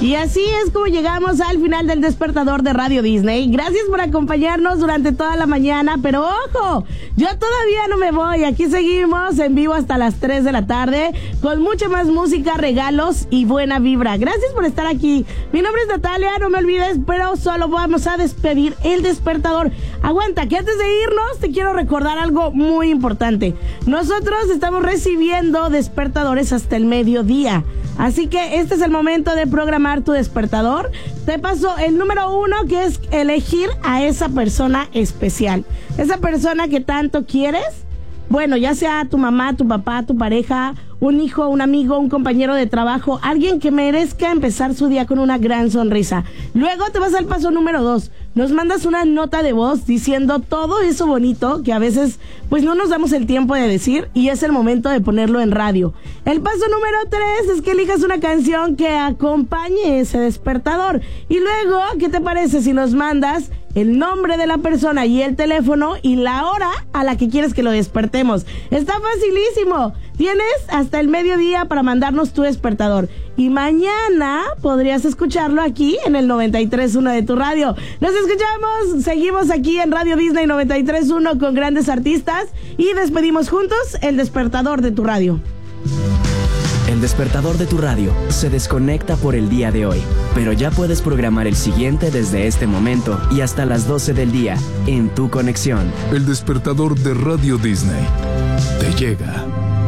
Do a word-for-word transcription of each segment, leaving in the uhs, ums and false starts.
Y así es como llegamos al final del despertador de Radio Disney. Gracias por acompañarnos durante toda la mañana, pero ojo, yo todavía no me voy. Aquí seguimos en vivo hasta las tres de la tarde con mucha más música, regalos y buena vibra. Gracias por estar aquí. Mi nombre es Natalia, no me olvides, pero solo vamos a despedir el despertador. Aguanta, que antes de irnos te quiero recordar algo muy importante. Nosotros estamos recibiendo despertadores hasta el mediodía. Así que este es el momento de programar tu despertador. Te paso el número uno, que es elegir a esa persona especial. Esa persona que tanto quieres. Bueno, ya sea tu mamá, tu papá, tu pareja, un hijo, un amigo, un compañero de trabajo, alguien que merezca empezar su día con una gran sonrisa. Luego te vas al paso número dos. Nos mandas una nota de voz diciendo todo eso bonito que a veces pues no nos damos el tiempo de decir y es el momento de ponerlo en radio. El paso número tres es que elijas una canción que acompañe ese despertador. Y luego, ¿qué te parece si nos mandas el nombre de la persona y el teléfono y la hora a la que quieres que lo despertemos? Está facilísimo. Tienes hasta el mediodía para mandarnos tu despertador. Y mañana podrías escucharlo aquí en el noventa y tres punto uno de tu radio. Nos escuchamos, seguimos aquí en Radio Disney noventa y tres punto uno con grandes artistas y despedimos juntos el despertador de tu radio. El despertador de tu radio se desconecta por el día de hoy, pero ya puedes programar el siguiente desde este momento y hasta las doce del día en tu conexión. El despertador de Radio Disney te llega.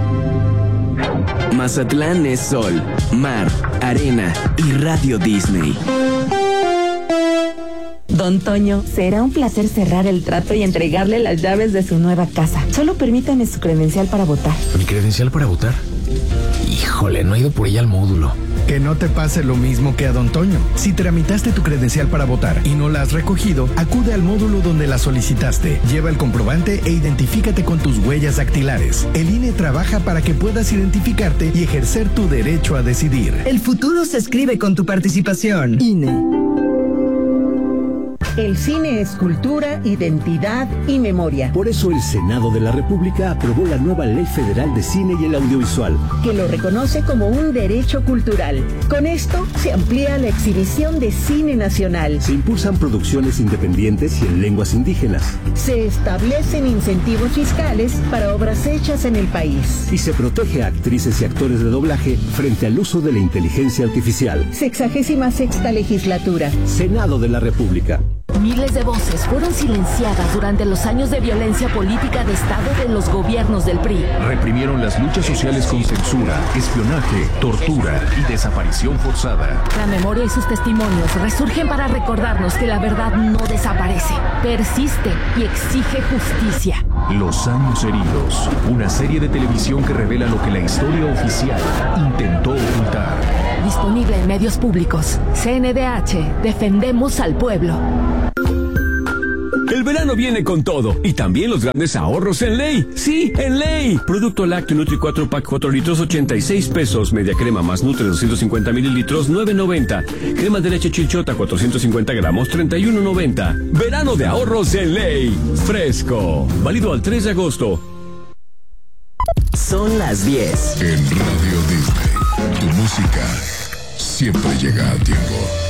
Mazatlán es sol, mar, arena y Radio Disney. Don Toño, será un placer cerrar el trato y entregarle las llaves de su nueva casa. Solo permítame su credencial para votar. ¿Mi credencial para votar? Híjole, no he ido por ella al módulo. Que no te pase lo mismo que a Don Toño. Si tramitaste tu credencial para votar y no la has recogido, acude al módulo donde la solicitaste. Lleva el comprobante e identifícate con tus huellas dactilares. El I N E trabaja para que puedas identificarte y ejercer tu derecho a decidir. El futuro se escribe con tu participación. I N E. El cine es cultura, identidad y memoria. Por eso el Senado de la República aprobó la nueva Ley Federal de Cine y el Audiovisual, que lo reconoce como un derecho cultural. Con esto se amplía la exhibición de cine nacional. Se impulsan producciones independientes y en lenguas indígenas. Se establecen incentivos fiscales para obras hechas en el país. Y se protege a actrices y actores de doblaje frente al uso de la inteligencia artificial. Sexagésima sexta legislatura. Senado de la República. Miles de voces fueron silenciadas durante los años de violencia política de Estado de los gobiernos del P R I. Reprimieron las luchas sociales con censura, espionaje, tortura y desaparición forzada. La memoria y sus testimonios resurgen para recordarnos que la verdad no desaparece, persiste y exige justicia. Los años heridos, una serie de televisión que revela lo que la historia oficial intentó ocultar. Disponible en medios públicos. C N D H, defendemos al pueblo. El verano viene con todo y también los grandes ahorros en Ley. Sí, en Ley. Producto lácteo Nutri cuatro pack cuatro litros ochenta y seis pesos. Media crema más Nutre doscientos cincuenta mililitros nueve noventa. Crema de leche Chilchota cuatrocientos cincuenta gramos treinta y uno noventa. Verano de ahorros en Ley. Fresco. Válido al tres de agosto. Son las diez. En Radio Disney, tu música siempre llega a tiempo.